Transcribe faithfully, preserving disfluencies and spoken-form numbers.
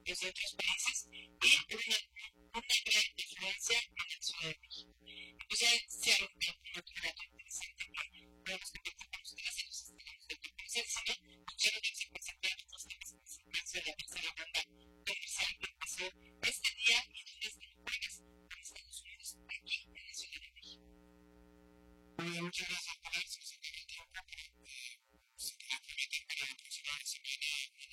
pues, de otros países y una, una gran influencia en la Ciudad de México. Y pues ya sea un dato interesante que podemos compartir con ustedes y los estaremos de tu presencia, pues ya no vamos a concentrar nuestros temas principales de la tercera ronda comercial que empezó este día y desde el jueves en Estados Unidos, aquí en la Ciudad de México. Muy bien, muchas gracias.